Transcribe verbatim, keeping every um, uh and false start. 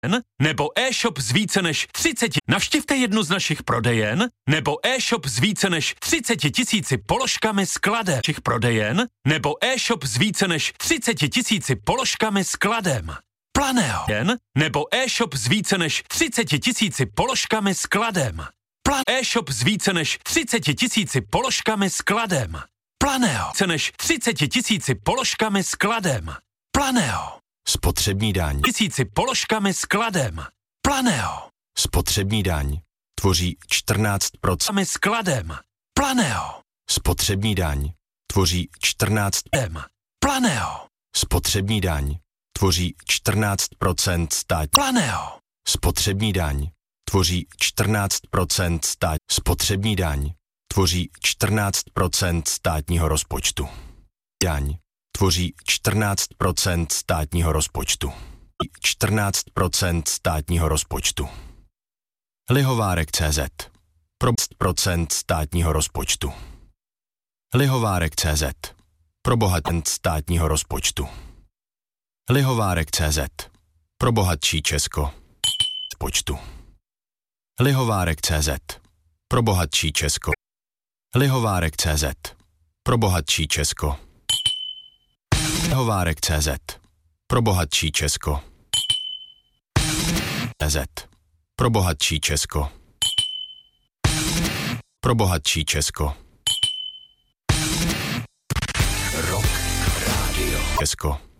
nebo e-shop s více než třiceti. Navštivte jednu z našich prodejen nebo e-shop s více než třiceti tisíci položkami skladem. Našich prodejen nebo e-shop s více než třiceti tisíci položkami skladem. Planeo. Nebo e-shop s více než třiceti tisíci položkami skladem. Plan e-shop s více než třiceti tisíci položkami skladem. Planeo. Více než třiceti tisíci položkami skladem. Planeo. Spotřební daň. Tisíci položkami skladem. Planeo. Spotřební daň tvoří čtrnáct procent. Skladem. Planeo. Spotřební daň tvoří čtrnáct procent. Planeo. Spotřební daň tvoří čtrnáct procent stát. Planeo. Spotřební daň tvoří čtrnáct procent stát. Spotřební daň tvoří čtrnáct procent státního rozpočtu. Daň tvoří čtrnáct procent státního rozpočtu. čtrnáct procent státního rozpočtu. Lihovárek tečka cé zet. Pro procent státního rozpočtu. Lihovárek tečka cé zet. Pro bohatý státního rozpočtu. Lihovárek tečka cé zet. Pro bohatší Česko. Rozpočtu. Lihovárek tečka cé zet. Pro bohatší Česko. Lihovárek tečka cé zet. Pro bohatší Česko. Lihovárek tečka cé zet. Pro bohatší Česko. cé zet. Pro bohatší Česko. Pro bohatší Česko. Rock Radio. Česko.